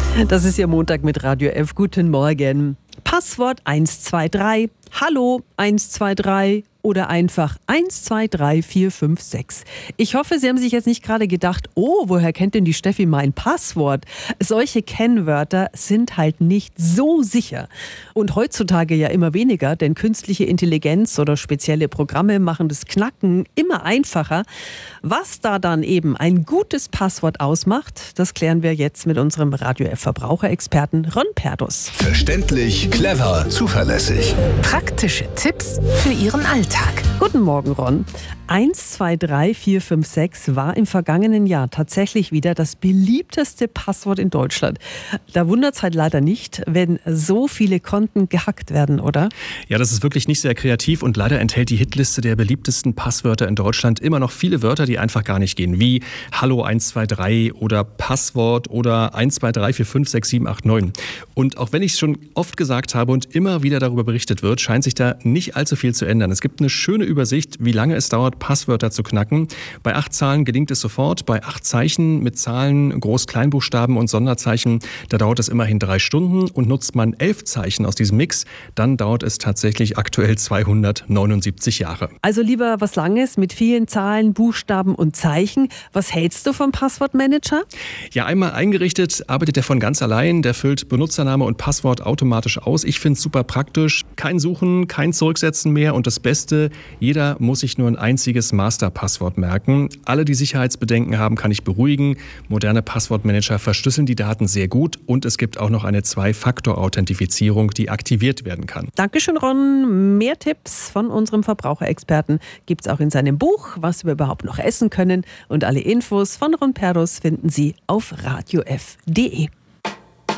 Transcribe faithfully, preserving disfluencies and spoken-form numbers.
Das ist Ihr Montag mit Radio F. Guten Morgen. Passwort eins zwei drei, Hallo eins zwei drei oder einfach eins zwei drei vier fünf sechs. Ich hoffe, Sie haben sich jetzt nicht gerade gedacht, oh, woher kennt denn die Steffi mein Passwort? Solche Kennwörter sind halt nicht so sicher. Und heutzutage ja immer weniger, denn künstliche Intelligenz oder spezielle Programme machen das Knacken immer einfacher. Was da dann eben ein gutes Passwort ausmacht, das klären wir jetzt mit unserem Radio F-Verbraucherexperten Ron Perdus. Verständlich, clever, zuverlässig. Praktische Tipps für Ihren Alltag. Guten Morgen, Ron. eins zwei drei vier fünf sechs war im vergangenen Jahr tatsächlich wieder das beliebteste Passwort in Deutschland. Da wundert es halt leider nicht, wenn so viele Konten gehackt werden, oder? Ja, das ist wirklich nicht sehr kreativ und leider enthält die Hitliste der beliebtesten Passwörter in Deutschland immer noch viele Wörter, die einfach gar nicht gehen, wie Hallo eins zwei drei oder Passwort oder eins zwei drei vier fünf sechs sieben acht neun. Und auch wenn ich es schon oft gesagt habe und immer wieder darüber berichtet wird, scheint sich da nicht allzu viel zu ändern. Es gibt eine schöne Übersicht, wie lange es dauert, Passwörter zu knacken. Bei acht Zahlen gelingt es sofort. Bei acht Zeichen mit Zahlen, Groß-Kleinbuchstaben und Sonderzeichen, da dauert es immerhin drei Stunden. Und nutzt man elf Zeichen aus diesem Mix, dann dauert es tatsächlich aktuell zweihundertneunundsiebzig Jahre. Also lieber was Langes mit vielen Zahlen, Buchstaben und Zeichen. Was hältst du vom Passwortmanager? Ja, einmal eingerichtet, arbeitet er von ganz allein. Der füllt Benutzername und Passwort automatisch aus. Ich finde es super praktisch. Kein Suchen, kein Zurücksetzen mehr. Und das Beste, jeder muss sich nur ein einziges Masterpasswort merken. Alle, die Sicherheitsbedenken haben, kann ich beruhigen. Moderne Passwortmanager verschlüsseln die Daten sehr gut und es gibt auch noch eine Zwei-Faktor-Authentifizierung, die aktiviert werden kann. Dankeschön, Ron. Mehr Tipps von unserem Verbraucherexperten gibt es auch in seinem Buch, was wir überhaupt noch essen können. Und alle Infos von Ron Perdus finden Sie auf radio f punkt de.